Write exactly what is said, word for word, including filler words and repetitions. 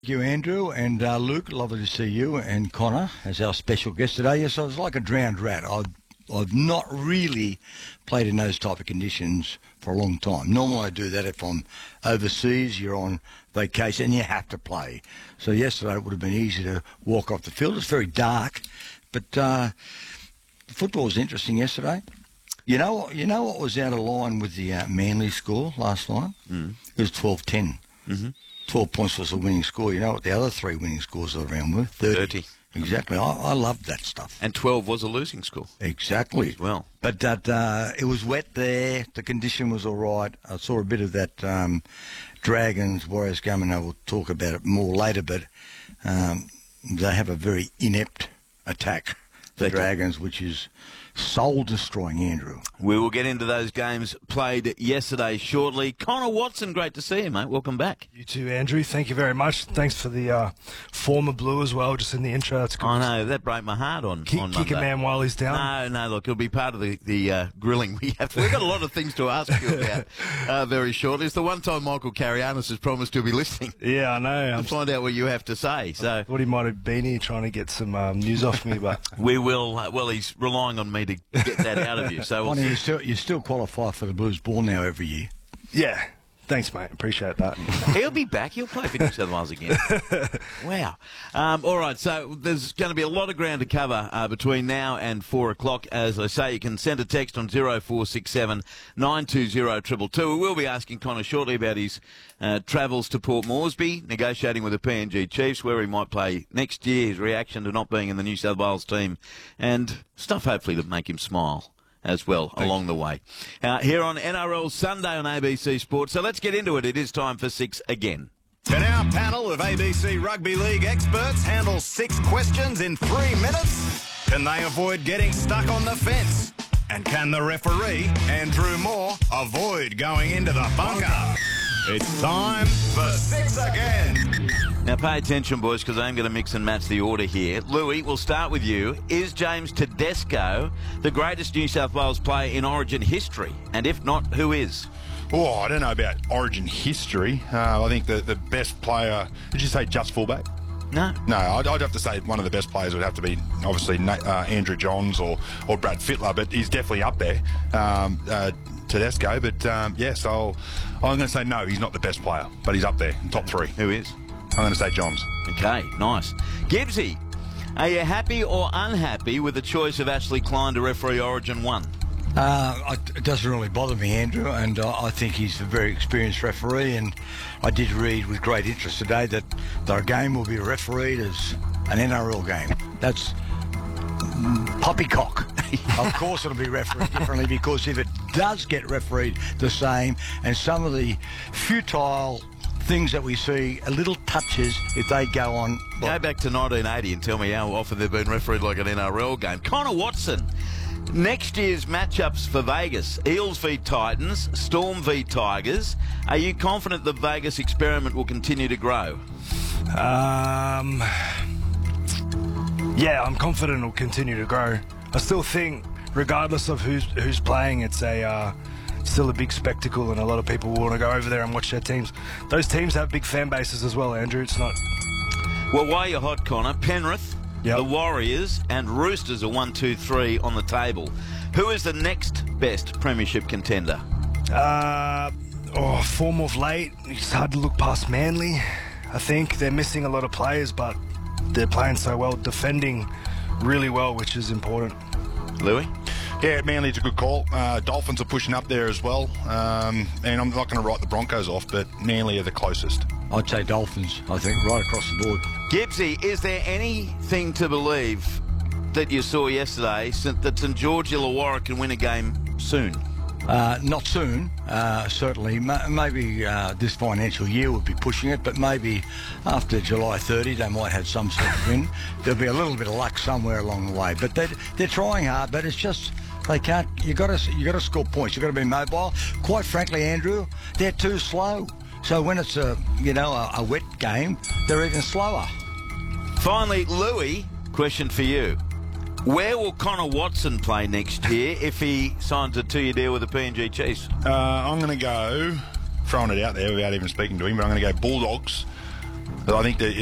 Thank you, Andrew, and uh, Luke. Lovely to see you and Connor as our special guest today. Yes, I was like a drowned rat. I've, I've not really played in those type of conditions for a long time. Normally I do that if I'm overseas, you're on vacation, and you have to play. So yesterday it would have been easy to walk off the field. It's very dark, but uh, football was interesting yesterday. You know, you know what was out of line with the uh, Manly score last night? Mm. It was twelve ten. Mm-hmm. twelve points was the winning score. You know what the other three winning scores of the round were? thirty. thirty. Exactly. I, I loved that stuff. And twelve was a losing score. Exactly. As well. But that uh, it was wet there. The condition was all right. I saw a bit of that um, Dragons Warriors game, and I will talk about it more later. But um, they have a very inept attack, the Dragons, which is soul-destroying, Andrew. We will get into those games played yesterday shortly. Connor Watson, great to see you, mate. Welcome back. You too, Andrew. Thank you very much. Thanks for the uh, former blue as well, just in the intro. That's good. I know, that broke my heart on, kick, on Monday. Kick a man while he's down. No, no, look, it'll be part of the, the uh, grilling we have. We've got a lot of things to ask you about uh, very shortly. It's the one time Michael Carianis has promised to be listening. Yeah, I know. To find out what you have to say. So I thought he might have been here trying to get some um, news off me, but we will. Uh, well, he's relying on me to get that out of you. So we'll you still you still qualify for the Blues Ball now every year. Yeah. Thanks, mate. Appreciate that. He'll be back. He'll play for New South Wales again. Wow. Um, all right, so there's going to be a lot of ground to cover uh, between now and four o'clock. As I say, you can send a text on zero four six seven nine two zero two two two. We will be asking Connor shortly about his uh, travels to Port Moresby, negotiating with the P N G Chiefs, where he might play next year, his reaction to not being in the New South Wales team, and stuff hopefully to make him smile as well Thanks. along the way. Uh, here on N R L Sunday on A B C Sports. So let's get into it. It is time for six again. Can our panel of A B C Rugby League experts handle six questions in three minutes? Can they avoid getting stuck on the fence? And can the referee, Andrew Moore, avoid going into the bunker? It's time for six again. Now pay attention, boys, because I'm going to mix and match the order here. Louis, we'll start with you. Is James Tedesco the greatest New South Wales player in Origin history? And if not, who is? Oh, I don't know about Origin history. Uh, I think the, the best player... Did you say just fullback? No. No, I'd, I'd have to say one of the best players would have to be, obviously, uh, Andrew Johns or, or Brad Fittler, but he's definitely up there, um, uh, Tedesco. But, um, yes, I'll, I'm going to say no, he's not the best player, but he's up there, top three. Who is? I'm going to say Johns. Okay, nice. Gibbsy, are you happy or unhappy with the choice of Ashley Klein to referee Origin one? Uh, it doesn't really bother me, Andrew, and uh, I think he's a very experienced referee, and I did read with great interest today that their game will be refereed as an N R L game. That's poppycock. Of course it'll be refereed differently, because if it does get refereed the same, and some of the futile things that we see, a little touches, if they go on... Well, go back to nineteen eighty and tell me how often they've been refereed like an N R L game. Connor Watson, next year's matchups for Vegas, Eels v Titans, Storm v Tigers. Are you confident the Vegas experiment will continue to grow? Um, yeah, I'm confident it'll continue to grow. I still think, regardless of who's, who's playing, it's a... Uh, still a big spectacle, and a lot of people want to go over there and watch their teams. Those teams have big fan bases as well, Andrew. It's not... Well, while you're hot, Connor, Penrith, yep. the Warriors and Roosters are one, two, three on the table. Who is the next best premiership contender? Uh, oh, form of late, it's hard to look past Manly. I think they're missing a lot of players, but they're playing so well, defending really well, which is important. Louis? Yeah, Manly's a good call. Uh, Dolphins are pushing up there as well. Um, and I'm not going to write the Broncos off, but Manly are the closest. I'd say Dolphins, I think, right across the board. Gibbsy, is there anything to believe that you saw yesterday that St George Illawarra can win a game soon? Uh, not soon, uh, certainly. M- maybe uh, this financial year would be pushing it, but maybe after July thirtieth they might have some sort of win. There'll be a little bit of luck somewhere along the way. But they're, they're trying hard, but it's just... They can't. You got to. You got to score points. You got to be mobile. Quite frankly, Andrew, they're too slow. So when it's a you know a, a wet game, they're even slower. Finally, Louis, question for you: where will Connor Watson play next year if he signs a two-year deal with the P N G Chiefs? Uh, I'm going to go, throwing it out there without even speaking to him, but I'm going to go Bulldogs, I think that